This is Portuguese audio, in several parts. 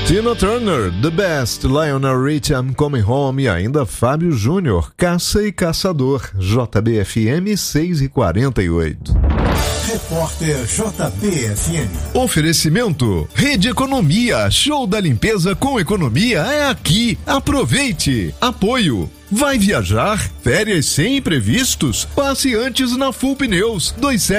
Tina Turner, The Best, Lionel Richie, I'm Coming Home e ainda Fábio Júnior, Caça e Caçador, JBFM 6h48. Repórter JBFM. Oferecimento, Rede Economia, show da limpeza com economia é aqui, aproveite. Apoio. Vai viajar? Férias sem imprevistos? Passe antes na Full Pneus,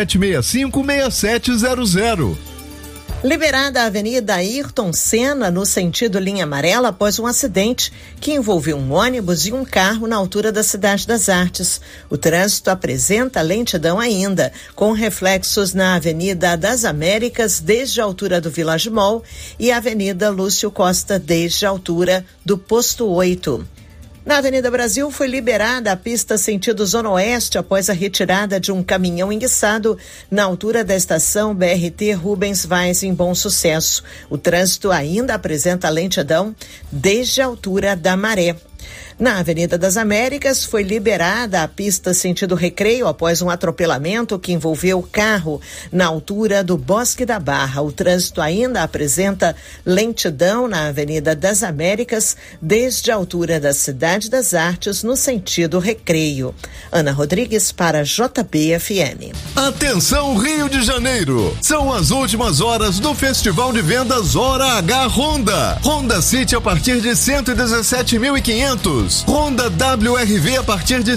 2765-6700. Liberada a Avenida Ayrton Senna no sentido linha amarela após um acidente que envolveu um ônibus e um carro na altura da Cidade das Artes. O trânsito apresenta lentidão ainda, com reflexos na Avenida das Américas desde a altura do Village Mall e a Avenida Lúcio Costa desde a altura do Posto 8. Na Avenida Brasil foi liberada a pista sentido Zona Oeste após a retirada de um caminhão enguiçado na altura da estação BRT Rubens Vaz em Bom Sucesso. O trânsito ainda apresenta lentidão desde a altura da Maré. Na Avenida das Américas foi liberada a pista sentido Recreio após um atropelamento que envolveu o carro na altura do Bosque da Barra. O trânsito ainda apresenta lentidão na Avenida das Américas desde a altura da Cidade das Artes no sentido Recreio. Ana Rodrigues para JBFM. Atenção Rio de Janeiro, são as últimas horas do Festival de Vendas Hora H Honda. Honda City a partir de 117.500. Honda WRV a partir de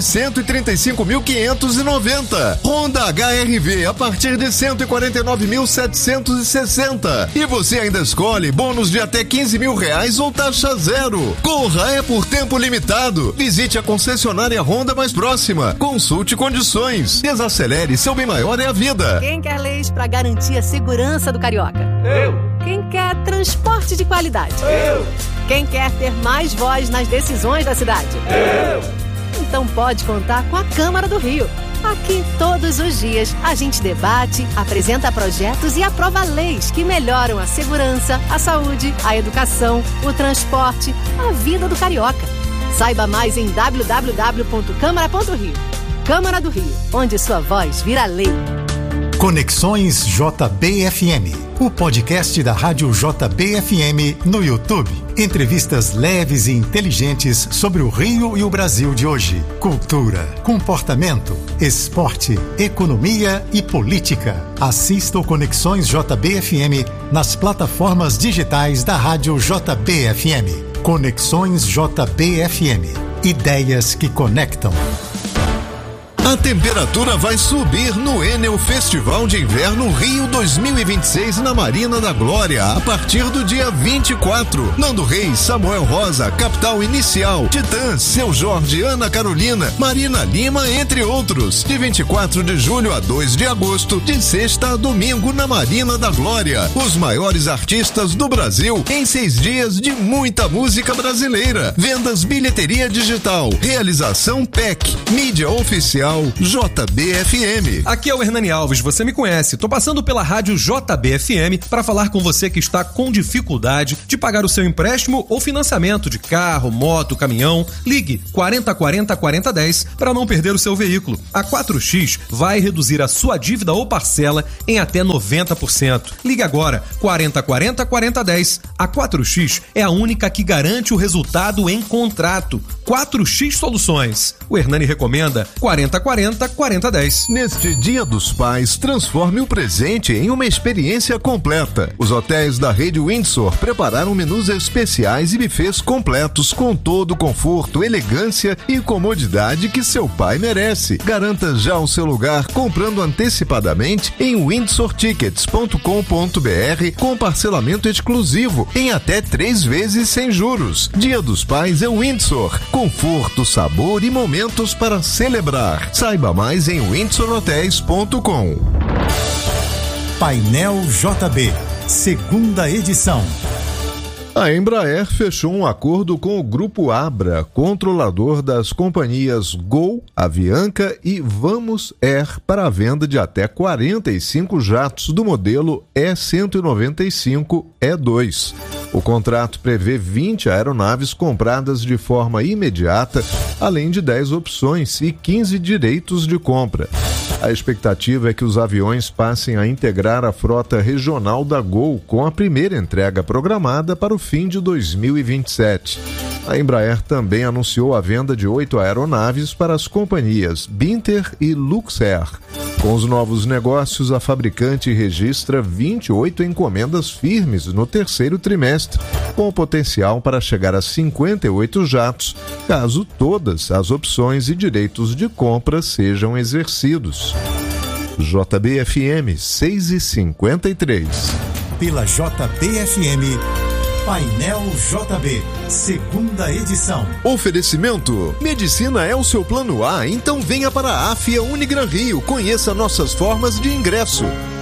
135.590. Honda HRV a partir de 149.760. E você ainda escolhe bônus de até R$15.000 ou taxa zero. Corra, é por tempo limitado. Visite a concessionária Honda mais próxima. Consulte condições. Desacelere, seu bem maior é a vida. Quem quer leis para garantir a segurança do carioca? Eu. Quem quer transporte de qualidade? Eu. Quem quer ter mais voz nas decisões da cidade? Eu. Então pode contar com a Câmara do Rio. Aqui, todos os dias, a gente debate, apresenta projetos e aprova leis que melhoram a segurança, a saúde, a educação, o transporte, a vida do carioca. Saiba mais em www.câmara.rio. Câmara do Rio, onde sua voz vira lei. Conexões JBFM, o podcast da Rádio JBFM no YouTube. Entrevistas leves e inteligentes sobre o Rio e o Brasil de hoje. Cultura, comportamento, esporte, economia e política. Assista o Conexões JBFM nas plataformas digitais da Rádio JBFM. Conexões JBFM. Ideias que conectam. A temperatura vai subir no Enel Festival de Inverno Rio 2026 na Marina da Glória a partir do dia 24. Nando Reis, Samuel Rosa, Capital Inicial, Titãs, Seu Jorge, Ana Carolina, Marina Lima, entre outros. De 24 de julho a 2 de agosto, de sexta a domingo na Marina da Glória. Os maiores artistas do Brasil em 6 dias de muita música brasileira. Vendas bilheteria digital. Realização PEC. Mídia oficial JBFM. Aqui é o Hernani Alves, você me conhece. Tô passando pela rádio JBFM para falar com você que está com dificuldade de pagar o seu empréstimo ou financiamento de carro, moto, caminhão. Ligue 4040-4010 para não perder o seu veículo. A 4X vai reduzir a sua dívida ou parcela em até 90%. Ligue agora 4040-4010. A 4X é a única que garante o resultado em contrato. 4X Soluções. O Hernani recomenda 4040-4010. Neste Dia dos Pais, transforme o presente em uma experiência completa. Os hotéis da rede Windsor prepararam menus especiais e buffets completos com todo o conforto, elegância e comodidade que seu pai merece. Garanta já o seu lugar comprando antecipadamente em windsortickets.com.br com parcelamento exclusivo em até 3 vezes sem juros. Dia dos Pais é Windsor. Conforto, sabor e momentos para celebrar. Saiba mais em windsorhotels.com. Painel JB, segunda edição. A Embraer fechou um acordo com o Grupo Abra, controlador das companhias Gol, Avianca e Vamos Air, para a venda de até 45 jatos do modelo E195-E2. O contrato prevê 20 aeronaves compradas de forma imediata, além de 10 opções e 15 direitos de compra. A expectativa é que os aviões passem a integrar a frota regional da Gol, com a primeira entrega programada para o fim de 2027. A Embraer também anunciou a venda de 8 aeronaves para as companhias Binter e Luxair. Com os novos negócios, a fabricante registra 28 encomendas firmes no terceiro trimestre, com potencial para chegar a 58 jatos, caso todas as opções e direitos de compra sejam exercidos. JBFM 6h53. Pela JBFM, Painel JB, segunda edição. Oferecimento: medicina é o seu plano A, então venha para a AFIA Unigran Rio. Conheça nossas formas de ingresso.